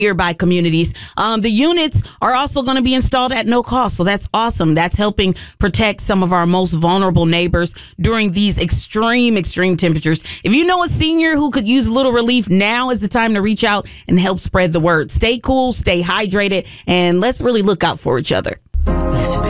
nearby communities. The units are also going to be installed at no cost. So that's awesome. That's helping protect some of our most vulnerable neighbors during these extreme temperatures. If you know a senior who could use a little relief, now is the time to reach out and help spread the word. Stay cool, stay hydrated, and let's really look out for each other. Listen,